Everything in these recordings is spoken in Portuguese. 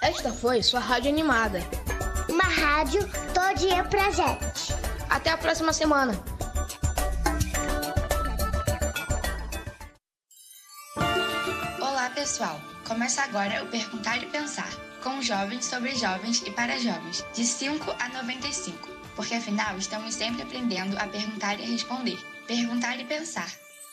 Esta foi sua rádio animada. Uma rádio todinha pra gente. Até a próxima semana. Olá, pessoal. Começa agora o Perguntar e Pensar, com jovens sobre jovens e para jovens, de 5 a 95. Porque afinal, estamos sempre aprendendo a perguntar e a responder. Perguntar e Pensar.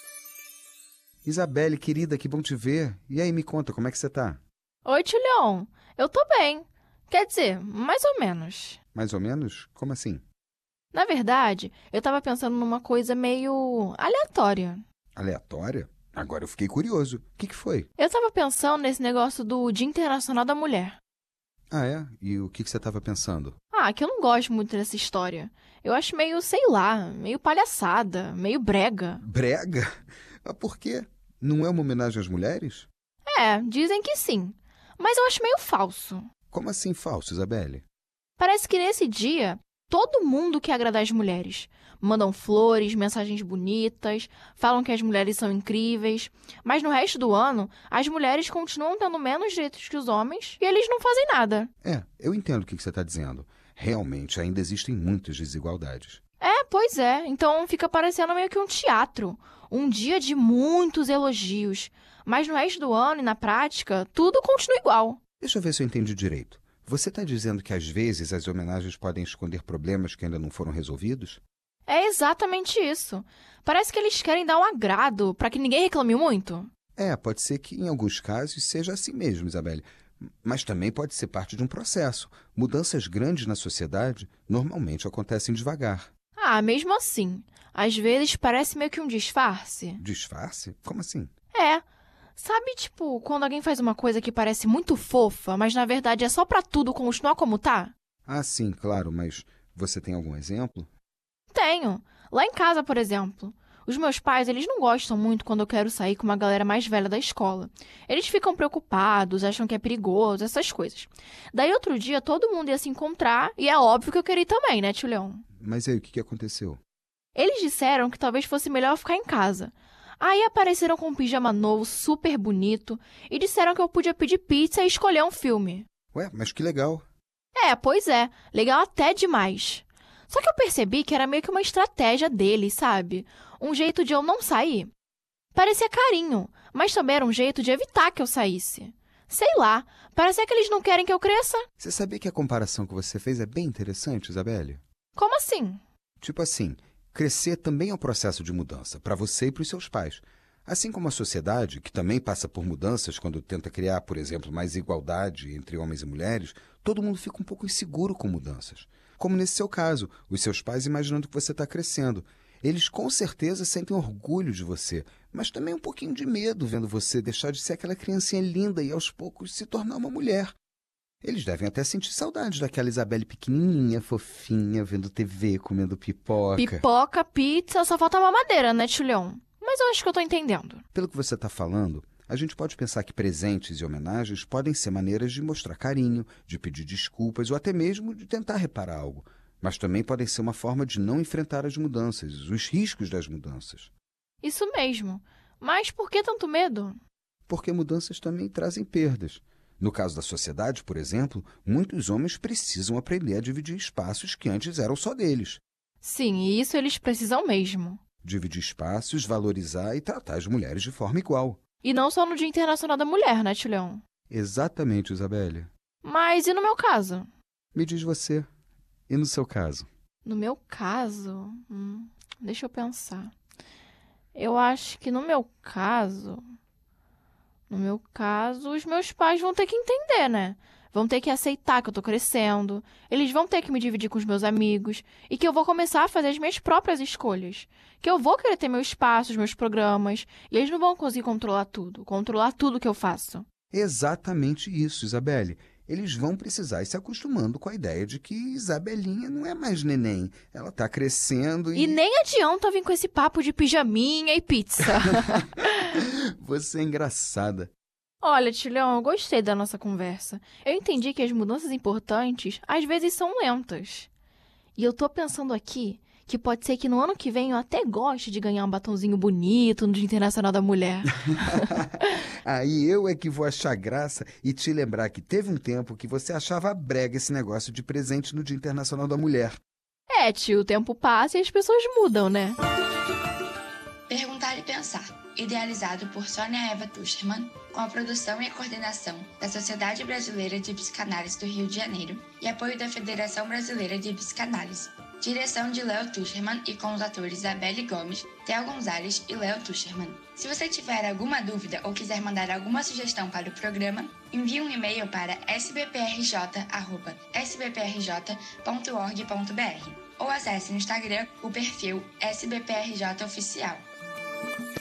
Isabelle, querida, que bom te ver. E aí, me conta, como é que você tá? Oi, tio Leon. Eu tô bem. Quer dizer, mais ou menos. Mais ou menos? Como assim? Na verdade, eu tava pensando numa coisa meio aleatória. Aleatória? Agora eu fiquei curioso. O que foi? Eu tava pensando nesse negócio do Dia Internacional da Mulher. Ah, é? E o que você tava pensando? Que eu não gosto muito dessa história. Eu acho meio, sei lá, meio palhaçada, meio brega. Brega? Mas por quê? Não é uma homenagem às mulheres? Dizem que sim. Mas eu acho meio falso. Como assim falso, Isabelle? Parece que nesse dia, todo mundo quer agradar as mulheres. Mandam flores, mensagens bonitas, falam que as mulheres são incríveis. Mas no resto do ano, as mulheres continuam tendo menos direitos que os homens e eles não fazem nada. Eu entendo o que você está dizendo. Realmente, ainda existem muitas desigualdades. Pois é. Então fica parecendo meio que um teatro. Um dia de muitos elogios. Mas no resto do ano e na prática, tudo continua igual. Deixa eu ver se eu entendi direito. Você está dizendo que às vezes as homenagens podem esconder problemas que ainda não foram resolvidos? É exatamente isso. Parece que eles querem dar um agrado para que ninguém reclame muito. Pode ser que em alguns casos seja assim mesmo, Isabelle. Mas também pode ser parte de um processo. Mudanças grandes na sociedade normalmente acontecem devagar. Mesmo assim. Às vezes parece meio que um disfarce. Disfarce? Como assim? Sabe, tipo, quando alguém faz uma coisa que parece muito fofa, mas na verdade é só pra tudo continuar como tá? Sim, claro, mas você tem algum exemplo? Tenho. Lá em casa, por exemplo. Os meus pais, eles não gostam muito quando eu quero sair com uma galera mais velha da escola. Eles ficam preocupados, acham que é perigoso, essas coisas. Daí outro dia todo mundo ia se encontrar e é óbvio que eu queria ir também, né, tio Leon? Mas aí, o que aconteceu? Eles disseram que talvez fosse melhor eu ficar em casa. Aí apareceram com um pijama novo, super bonito, e disseram que eu podia pedir pizza e escolher um filme. Ué, mas que legal. Pois é, legal até demais. Só que eu percebi que era meio que uma estratégia deles, sabe? Um jeito de eu não sair. Parecia carinho, mas também era um jeito de evitar que eu saísse. Sei lá, parece que eles não querem que eu cresça. Você sabia que a comparação que você fez é bem interessante, Isabelle? Como assim? Tipo assim, crescer também é um processo de mudança, para você e para os seus pais. Assim como a sociedade, que também passa por mudanças quando tenta criar, por exemplo, mais igualdade entre homens e mulheres, todo mundo fica um pouco inseguro com mudanças. Como nesse seu caso, os seus pais imaginando que você está crescendo. Eles com certeza sentem orgulho de você, mas também um pouquinho de medo vendo você deixar de ser aquela criancinha linda e aos poucos se tornar uma mulher. Eles devem até sentir saudade daquela Isabelle pequenininha, fofinha, vendo TV, comendo pipoca. Pipoca, pizza, só falta mamadeira, né, tio Leon? Mas eu acho que eu tô entendendo. Pelo que você está falando, a gente pode pensar que presentes e homenagens podem ser maneiras de mostrar carinho, de pedir desculpas ou até mesmo de tentar reparar algo. Mas também podem ser uma forma de não enfrentar as mudanças, os riscos das mudanças. Isso mesmo. Mas por que tanto medo? Porque mudanças também trazem perdas. No caso da sociedade, por exemplo, muitos homens precisam aprender a dividir espaços que antes eram só deles. Sim, e isso eles precisam mesmo. Dividir espaços, valorizar e tratar as mulheres de forma igual. E não só no Dia Internacional da Mulher, né, tio Leon? Exatamente, Isabelle. Mas e no meu caso? Me diz você. E no seu caso? No meu caso? Deixa eu pensar. Eu acho que no meu caso, os meus pais vão ter que entender, né? Vão ter que aceitar que eu tô crescendo. Eles vão ter que me dividir com os meus amigos. E que eu vou começar a fazer as minhas próprias escolhas. Que eu vou querer ter meu espaço, os meus programas. E eles não vão conseguir controlar tudo que eu faço. Exatamente isso, Isabelle. Eles vão precisar ir se acostumando com a ideia de que Isabelinha não é mais neném. Ela tá crescendo e... E nem adianta vir com esse papo de pijaminha e pizza. Você é engraçada. Olha, tio Leon, eu gostei da nossa conversa. Eu entendi que as mudanças importantes, às vezes, são lentas. E eu tô pensando aqui que pode ser que no ano que vem eu até goste de ganhar um batonzinho bonito no Dia Internacional da Mulher. Aí eu é que vou achar graça e te lembrar que teve um tempo que você achava brega esse negócio de presente no Dia Internacional da Mulher. É, tio, o tempo passa e as pessoas mudam, né? Perguntar e Pensar, idealizado por Sônia Eva Tuschermann, com a produção e a coordenação da Sociedade Brasileira de Psicanálise do Rio de Janeiro e apoio da Federação Brasileira de Psicanálise. Direção de Léo Tuschermann e com os atores Isabelle Gomes, Theo Gonzalez e Léo Tuschermann. Se você tiver alguma dúvida ou quiser mandar alguma sugestão para o programa, envie um e-mail para sbprj@sbprj.org.br ou acesse no Instagram o perfil SBPRJ Oficial.